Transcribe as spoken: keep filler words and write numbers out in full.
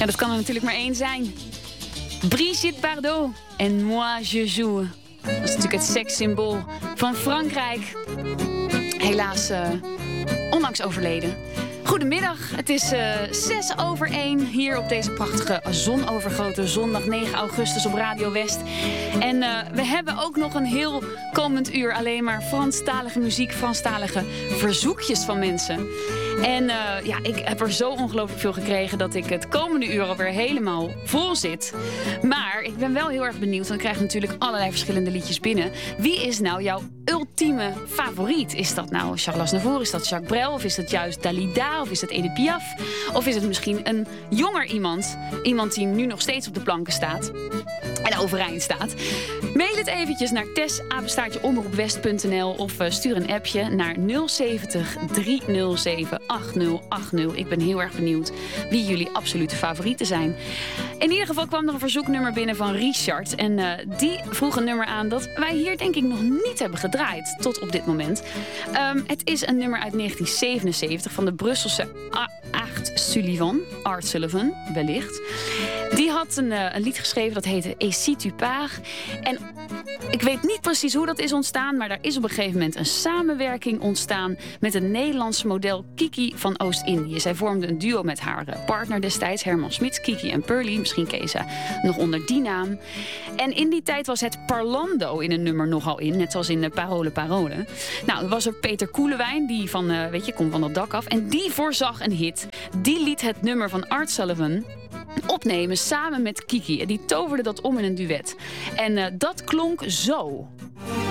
Ja, dat kan er natuurlijk maar één zijn. Brigitte Bardot en Moi je joue. Dat is natuurlijk het sekssymbool van Frankrijk. Helaas uh, onlangs overleden. Goedemiddag, het is uh, zes over één hier op deze prachtige zonovergoten zondag negen augustus op Radio West. En uh, we hebben ook nog een heel komend uur alleen maar Franstalige muziek, Franstalige verzoekjes van mensen. En uh, ja, ik heb er zo ongelooflijk veel gekregen dat ik het komende uur alweer helemaal vol zit. Maar ik ben wel heel erg benieuwd, want ik krijg natuurlijk allerlei verschillende liedjes binnen. Wie is nou jouw ultieme favoriet? Is dat nou Charles Aznavour, is dat Jacques Brel, of is dat juist Dalida, of is het Edith Piaf? Of is het misschien een jonger iemand, iemand die nu nog steeds op de planken staat en overeind staat? Mail het eventjes naar tess apenstaartje omroep west punt n l of uh, stuur een appje naar nul zeventig driehonderdzeven achtzig achtzig. Ik ben heel erg benieuwd wie jullie absolute favorieten zijn. In ieder geval kwam er een verzoeknummer binnen van Richard. En uh, die vroeg een nummer aan dat wij hier denk ik nog niet hebben gedraaid tot op dit moment. Um, het is een nummer uit negentien zevenenzeventig van de Brusselse Art Sullivan. Art Sullivan, wellicht. Die had een, uh, een lied geschreven dat heette Et si tu pars. En ik weet niet precies hoe dat is ontstaan, maar er is op een gegeven moment een samenwerking ontstaan met een Nederlandse model Kiki van Oost-Indië. Zij vormde een duo met haar partner destijds, Herman Smits, Kiki en Pearly. Misschien ken je ze nog onder die naam. En in die tijd was het parlando in een nummer nogal in, net zoals in de Parole Parole. Nou, er was er Peter Koelewijn, die van, uh, weet je, komt van dat dak af. En die voorzag een hit. Die liet het nummer van Art Sullivan opnemen samen met Kiki. En die toverde dat om in een duet. En uh, dat klonk zo.